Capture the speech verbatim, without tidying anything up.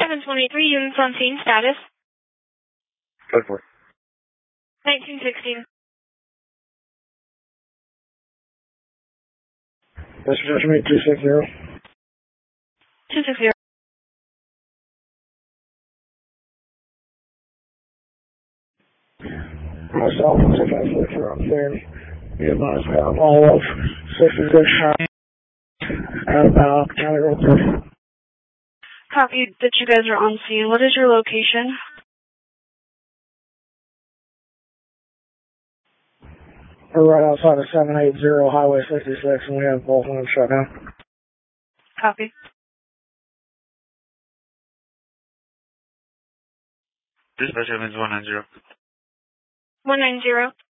seven twenty-three, units on scene, status. Go for it. nineteen sixteen. That's judgment two six zero. two six zero. Myself, six five six, you're up there. Be advised, we have all of sixty-six outbound, County Road thirty. Copy that you guys are on scene. What is your location? We're right outside of seven eighty Highway sixty-six, and we have both lanes shut down. Copy. Dispatch Evans one nine zero. one nine zero.